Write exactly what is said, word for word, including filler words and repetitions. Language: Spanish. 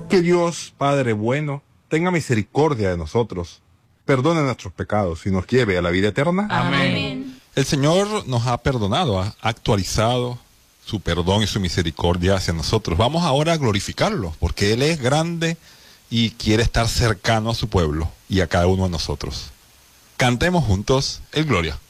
Que Dios, Padre bueno, tenga misericordia de nosotros, perdone nuestros pecados y nos lleve a la vida eterna. Amén. El Señor nos ha perdonado, ha actualizado su perdón y su misericordia hacia nosotros. Vamos ahora a glorificarlo, porque Él es grande y quiere estar cercano a su pueblo y a cada uno de nosotros. Cantemos juntos el Gloria.